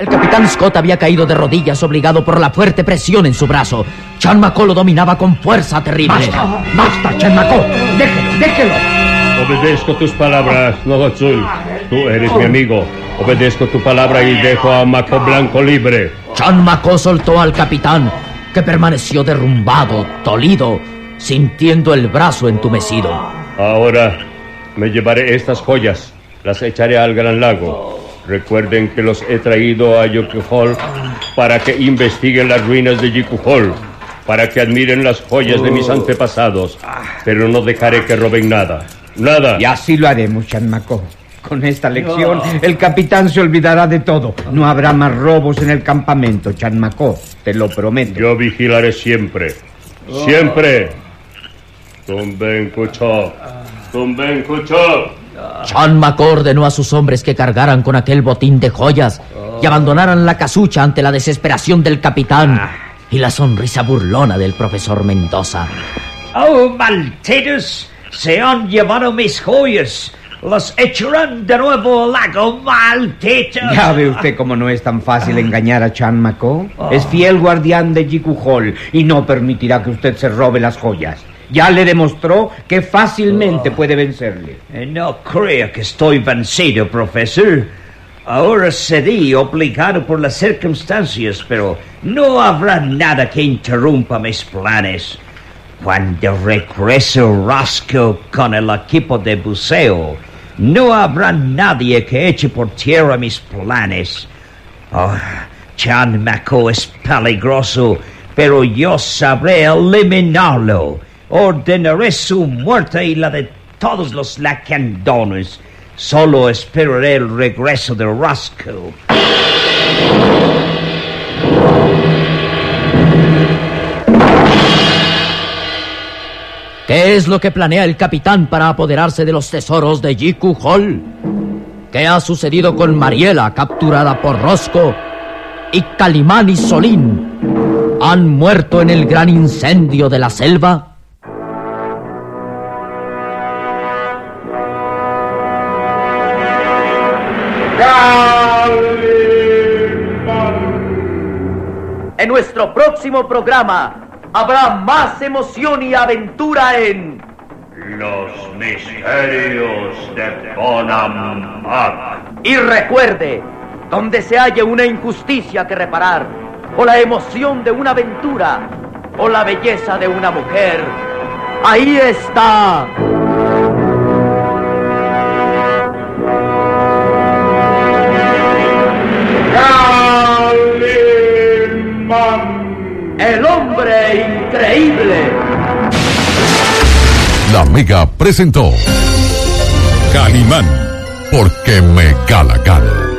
El capitán Scott había caído de rodillas, obligado por la fuerte presión en su brazo. Chan Maco lo dominaba con fuerza terrible. ¡Basta, Chan Maco! ¡Déjelo! Obedezco tus palabras, Nogazul. Tú eres mi amigo. Obedezco tu palabra y dejo a Maco Blanco libre. Chan Maco soltó al capitán, que permaneció derrumbado, dolido, sintiendo el brazo entumecido. Ahora me llevaré estas joyas. Las echaré al Gran Lago. Recuerden que los he traído a Yikuhol para que investiguen las ruinas de Yikuhol, para que admiren las joyas de mis antepasados, pero no dejaré que roben nada. ¡Nada! Y así lo haremos, Chan Maco. Con esta lección, el capitán se olvidará de todo. No habrá más robos en el campamento, Chan Maco. Te lo prometo. Yo vigilaré siempre. ¡Siempre! Tumben Kucho. Tumben Kucho. Chan Maco ordenó a sus hombres que cargaran con aquel botín de joyas y abandonaran la casucha ante la desesperación del capitán y la sonrisa burlona del profesor Mendoza. ¡Oh, malditos! Se han llevado mis joyas. Los echarán de nuevo al lago, malditos. Ya ve usted cómo no es tan fácil engañar a Chan Maco. Es fiel guardián de Yikuhol y no permitirá que usted se robe las joyas. Ya le demostró que fácilmente puede vencerle. No creo que estoy vencido, profesor. Ahora cedí, obligado por las circunstancias, pero no habrá nada que interrumpa mis planes. Cuando regrese Roscoe con el equipo de buceo, no habrá nadie que eche por tierra mis planes. Chan Maco es peligroso, pero yo sabré eliminarlo. Ordenaré su muerte y la de todos los lacandones. Solo esperaré el regreso de Roscoe. ¿Qué es lo que planea el capitán para apoderarse de los tesoros de Yikuhol? ¿Qué ha sucedido con Mariela, capturada por Roscoe? ¿Y Calimán y Solín han muerto en el gran incendio de la selva? En nuestro próximo programa habrá más emoción y aventura en Los misterios de Bonampak. Y recuerde, donde se halla una injusticia que reparar, o la emoción de una aventura, o la belleza de una mujer, ahí está el hombre increíble. La Mega presentó Calimán, porque me gana.